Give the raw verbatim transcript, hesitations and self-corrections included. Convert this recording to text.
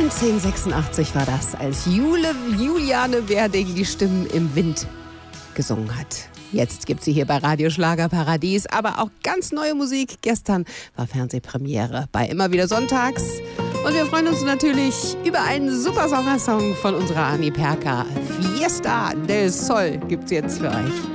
neunzehnhundertsechsundachtzig war das, als Jule, Juliane Werding die Stimmen im Wind gesungen hat. Jetzt gibt sie hier bei Radio Schlagerparadies, aber auch ganz neue Musik. Gestern war Fernsehpremiere bei Immer wieder Sonntags. Und wir freuen uns natürlich über einen super Sommersong von unserer Ani Perka. Fiesta del Sol gibt's jetzt für euch.